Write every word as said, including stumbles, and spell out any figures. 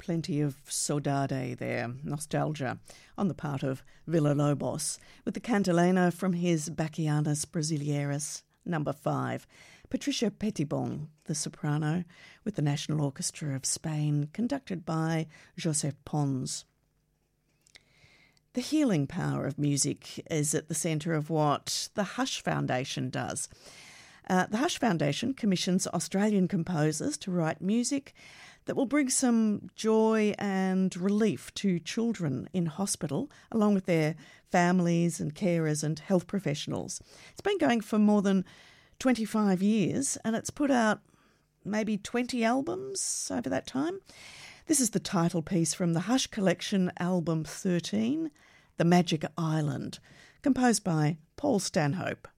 Plenty of saudade there, nostalgia, on the part of Villa-Lobos, with the cantilena from his Bachianas Brasileiras, number five. Patricia Petitbon, the soprano, with the National Orchestra of Spain, conducted by Josep Pons. The healing power of music is at the centre of what the Hush Foundation does. Uh, the Hush Foundation commissions Australian composers to write music that will bring some joy and relief to children in hospital, along with their families and carers and health professionals. It's been going for more than twenty-five years, and it's put out maybe twenty albums over that time. This is the title piece from the Hush Collection, album thirteen, The Magic Island, composed by Paul Stanhope.